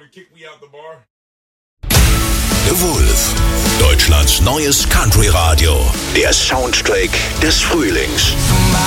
The Wolf, Deutschlands neues Country-Radio. Der Soundtrack des Frühlings.